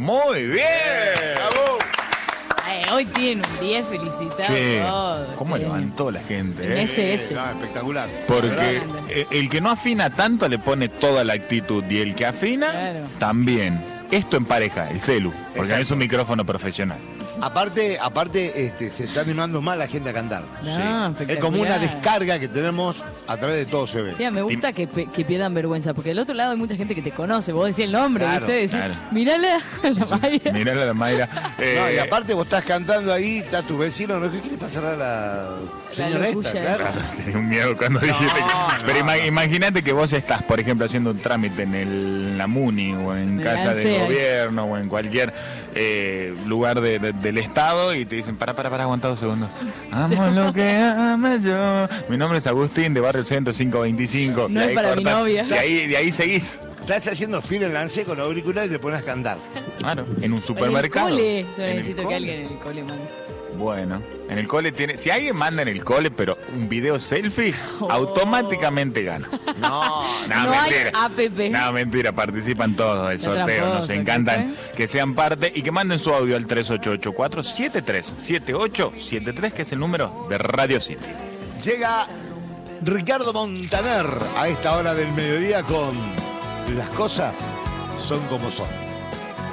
Muy bien. ¡Bravo! Hoy tiene un 10, felicitado. Che, todo, ¿cómo che. levantó la gente? En ese. No, espectacular. Porque Grande. el que no afina tanto le pone toda la actitud y el que afina Claro. también. Esto en pareja, el celu, porque Exacto. no es un micrófono profesional. Aparte, se está animando más la gente a cantar. No, Es como una espectacular. descarga que tenemos a través de todo se ve. Sí, me gusta que pierdan vergüenza, porque del otro lado hay mucha gente que te conoce. Vos decís el nombre, Claro, ¿viste? Decís, claro. mirala a la Mayra. Mirá la Mayra. No, y aparte vos estás cantando ahí, está tu vecino, ¿no? ¿Qué quiere pasar a la señora esta? locuya. Claro. Claro, tenía un miedo cuando dijiste. no. Pero imagínate que vos estás, por ejemplo, haciendo un trámite en la MUNI o en Me casa lancé del ahí. gobierno o en cualquier lugar del Estado y te dicen, para, aguanta 2 segundos. Amo lo que amo yo. Mi nombre es Agustín, de Barrio Centro 525. No Y es ahí para mi novia. De ahí seguís. Estás haciendo fila en lance con auricular y te pones a cantar. Claro, en un En supermercado. el cole. Yo En el necesito que cole. alguien en el cole mande. Bueno, en el cole tiene. Si alguien manda en el cole, pero un video selfie, automáticamente gana. No, No, No hay mentira. APP. No, mentira, participan todos del Qué sorteo. Nos tramposo, encantan que sean parte y que manden su audio al 3884-737873, que es el número de Radio City. llega Ricardo Montaner a esta hora del mediodía con Las cosas son como son.